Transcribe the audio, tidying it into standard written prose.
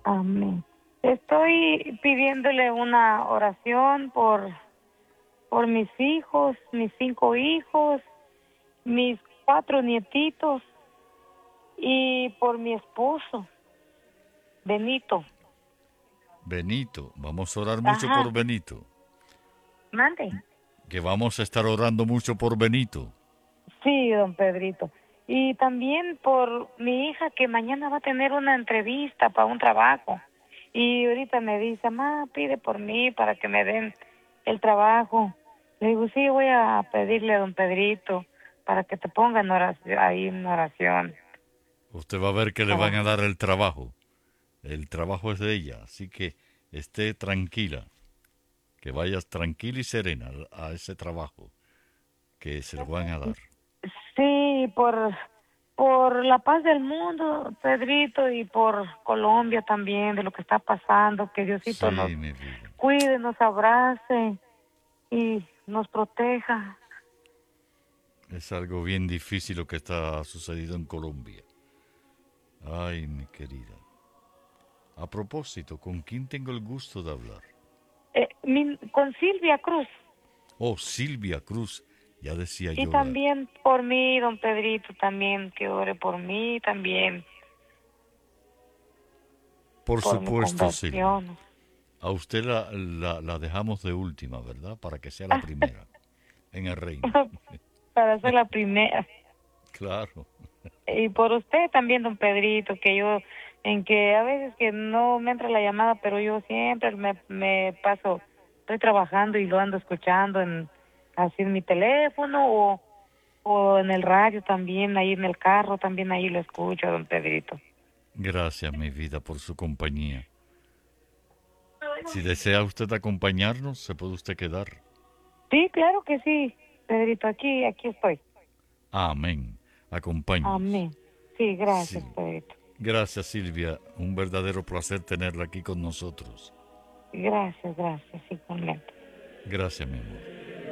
Amén. Estoy pidiéndole una oración por mis hijos, mis 5 hijos, mis 4 nietitos y por mi esposo, Benito. Benito, vamos a orar mucho por Ajá, Benito. mande. Que vamos a estar orando mucho por Benito. Sí, don Pedrito. Y también por mi hija que mañana va a tener una entrevista para un trabajo. Y ahorita me dice, mamá, pide por mí para que me den el trabajo. Le digo, sí, voy a pedirle a don Pedrito para que te ponga en oración, ahí en oración. Usted va a ver que le van Para... a dar el trabajo. El trabajo es de ella, así que esté tranquila. Que vayas tranquila y serena a ese trabajo que se lo van a dar. Sí, por la paz del mundo, Pedrito, y por Colombia también, de lo que está pasando, que Diosito nos Sí, mi vida. cuide, nos abrace y nos proteja. Es algo bien difícil lo que está sucedido en Colombia. Ay, mi querida. A propósito, ¿con quién tengo el gusto de hablar? Con Silvia Cruz, Oh, Silvia Cruz. Ya decía y yo la... también por mí, don Pedrito, también, que ore por mí, también, Por por mi supuesto, Silvia. conversión. A usted la dejamos de última, ¿verdad? Para que sea la primera en el reino. Para ser la primera. Claro. Y por usted también, don Pedrito, que yo, en que a veces que no me entra la llamada, pero yo siempre me paso, estoy trabajando y lo ando escuchando así en mi teléfono o en el radio también, ahí en el carro también ahí lo escucho, don Pedrito. Gracias, mi vida, por su compañía. Si desea usted acompañarnos, se puede usted quedar. Sí, claro que sí, Pedrito, aquí estoy. Amén. Acompáñenos. Amén. Sí, gracias, Sí. Pedrito. Gracias, Silvia. Un verdadero placer tenerla aquí con nosotros. Gracias, igualmente. Gracias, mi amor.